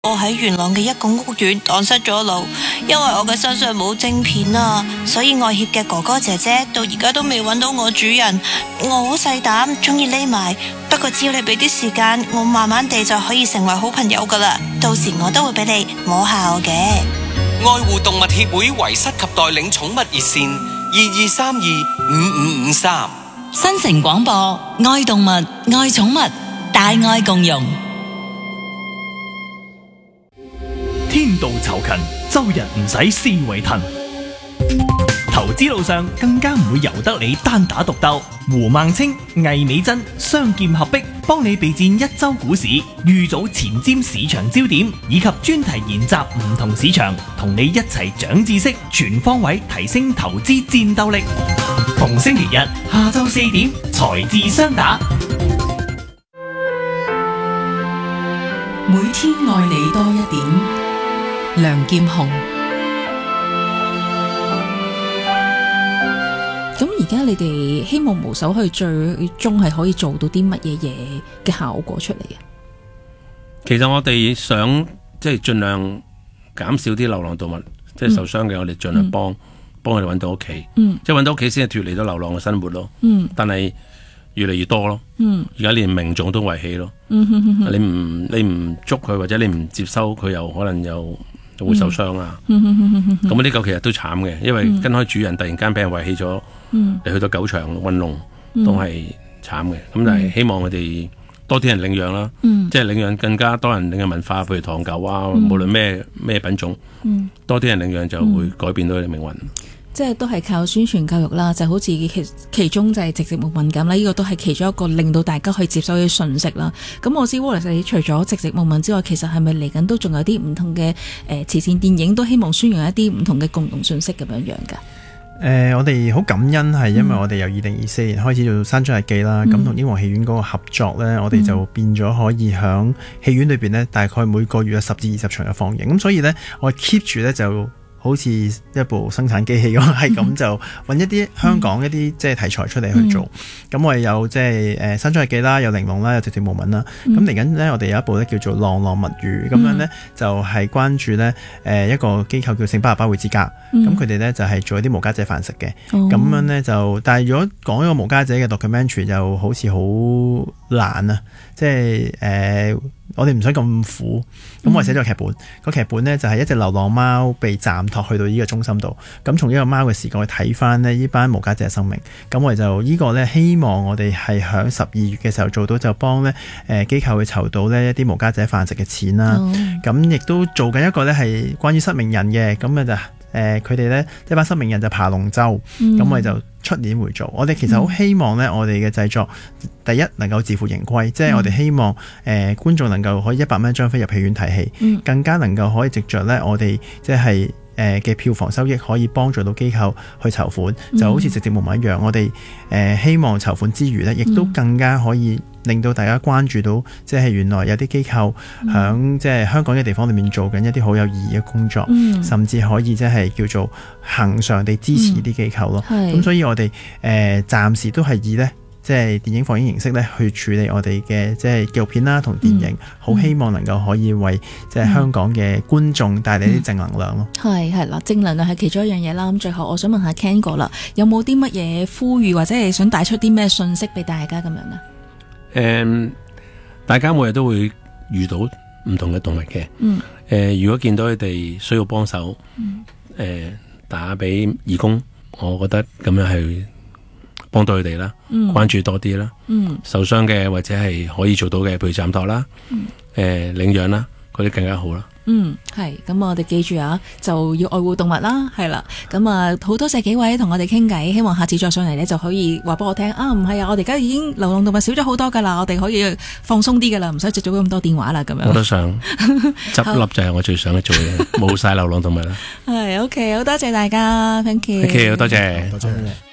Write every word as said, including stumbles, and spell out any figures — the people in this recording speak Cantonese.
我喺元朗嘅一個屋苑蕩失咗路，因為我嘅身上冇晶片啊，所以外協嘅哥哥姐姐到而家都未揾到我主人。我好細膽，中意匿埋，不過只要你俾啲時間，我慢慢地就可以成為好朋友噶啦。到時我都會俾你摸下我嘅。 愛護動物協會遺失及代領寵物熱線二二三二五五五三。 新城廣播，愛動物，愛寵物，大愛共融。 天道酬勤，周日唔使思維騰。投資路上更加唔會由得你單打獨鬥。胡孟青、魏美珍雙劍合璧，幫你備戰一周股市，預早前瞻市場焦點，以及專題研習唔同市場，同你一齊長知識，全方位提升投資戰鬥力。逢星期日下晝四點，財智雙打。 每天愛你多一點。梁劍虹。 咁而家你哋希望無手去最終係可以做到啲乜嘢嘢嘅效果出嚟啊？ 其實我哋想即係盡量減少啲流浪動物，即係受傷嘅，我哋盡量幫幫佢哋揾到屋企， 嗯、 即係揾到屋企先係脫離咗流浪嘅生活咯。 嗯、但係越嚟越多咯。而家、嗯、連命種都遺棄咯。 嗯、哼哼哼你唔你唔捉佢或者你唔接收佢，又可能又會受傷啊。咁嗰啲狗其實都慘嘅，因為跟開主人突然間俾人遺棄咗， 嗯、 你去到狗場運籠都係慘嘅。咁、嗯、但係希望佢哋多啲人領養啦， 嗯、 即係領養更加多人領養文化，譬如唐狗啊，嗯、無論咩咩品種， 嗯、 多啲人領養就會改變到佢哋命運。 即係都係靠宣傳教育啦，就好似其其中就係直接冇敏感啦，呢、這個都係其中一個令到大家去接收啲信息啦。咁我知 Wallace 除咗直接冇敏之外，其實係咪嚟緊都仲有啲唔同嘅誒、呃、慈善電影，都希望宣揚一啲唔同嘅共同信息咁樣樣噶？ 誒、呃，我哋好感恩係因為我哋由二零二四年開始做山莊日記啦，咁同、嗯、英皇戲院嗰個合作呢，我哋就變咗可以響戲院裏邊呢，大概每個月有十至二十場嘅放映，咁所以呢，我 keep 住呢就好似一部生產機器咁，係咁、嗯、就揾一啲香港一啲即係題材出嚟去做。咁、嗯、我哋有即係誒山莊日記啦，有玲瓏啦，有直接無敏啦。咁嚟緊呢，我哋有一部咧叫做《浪浪物語》，咁、嗯、樣呢，就係、是、關注呢誒一個機構叫聖巴拿巴會之家。咁佢哋呢，就係、是、做一啲無家者飯食嘅。咁、哦、樣呢，就，但係如果講一個無家者嘅 documentary 就好似好難啊，即係誒。呃我哋唔想咁苦，咁我哋寫咗個劇本，個劇本呢，就係一隻流浪貓被暫託去到呢個中心度，咁從呢個貓嘅視角去睇翻呢班無家者嘅生命，咁我哋就呢個呢，希望我哋係響十二月嘅時候做到，就幫呢誒機構去籌到呢一啲無家者飯食嘅錢啦，咁亦、哦、都做緊一個呢係關於失明人嘅，咁啊就誒佢哋呢一班失明人就爬龍舟，咁、嗯、我哋就出年會做。我哋其實好希望呢，我哋嘅製作第一能夠自負盈虧，即係、嗯、我哋希望誒、呃、觀眾能夠可以一百蚊一張飛入戲院睇戲，嗯、更加能夠可以藉着呢我哋即係誒嘅票房收益可以幫助到機構去籌款，嗯、就好似直接無敏一樣。我哋誒、呃、希望籌款之餘呢，亦都更加可以令到大家關注到，即係原來有啲機構響即係香港嘅地方裏面做緊一啲好有意義嘅工作，嗯、甚至可以即係叫做恆常地支持啲機構咯。咁、嗯、所以我哋誒暫時都係以呢即係電影放映形式咧去處理我哋嘅即係紀錄片啦同電影，好、嗯、希望能夠可以為即係香港嘅觀眾帶嚟啲正能量咯。 係係啦，正能量係其中一樣嘢啦。咁最後我想問下 Ken 哥啦，有冇啲乜嘢呼籲或者係想帶出啲咩信息俾大家咁樣啊？ 誒、嗯，大家每日都會遇到唔同嘅動物嘅。嗯。誒、呃，如果見到佢哋需要幫手，誒、嗯呃，打俾義工，我覺得咁樣係幫到佢哋啦，嗯、關注多啲啦。嗯。受傷嘅或者係可以做到嘅，譬如暫託啦，誒、嗯呃，領養啦，嗰啲更加好啦。 嗯，係，咁我哋記住啊，就要愛護動物啦，係啦，咁啊好多謝幾位同我哋傾偈，希望下次再上嚟呢就可以話俾我聽啊，唔係啊，我哋而家已經流浪動物少咗好多噶啦，我哋可以放鬆啲噶啦，唔使接咗咁多電話啦，咁樣。我都想執笠就係我最想去做嘅，冇晒流浪動物啦。係，OK， 好多謝大家 ，thank you，thank you， 多謝，多謝。